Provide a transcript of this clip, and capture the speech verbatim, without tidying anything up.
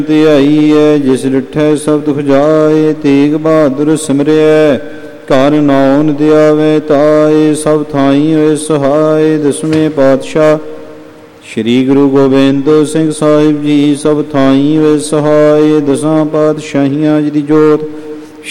ਧਿਆਈਐ ਜਿਸ ਡਿਠੈ ਸਭ ਦੁਖ ਜਾਏ। ਤੇਗ ਬਹਾਦਰ ਸਿਮਰਿਐ ਘਰ ਨਾਉ ਦਿਆਵੇ ਤਾਏ। ਸਭ ਥਾਈ ਹੋਏ ਸਹਾਏ। ਦਸਵੇਂ ਪਾਤਸ਼ਾਹ ਸ੍ਰੀ ਗੁਰੂ ਗੋਬਿੰਦ ਸਿੰਘ ਸਾਹਿਬ ਜੀ ਸਭ ਥਾਈ ਹੋਏ ਸਹਾਏ। ਦਸਾਂ ਪਾਤਸ਼ਾਹੀਆਂ ਜੀ ਦੀ ਜੋਤ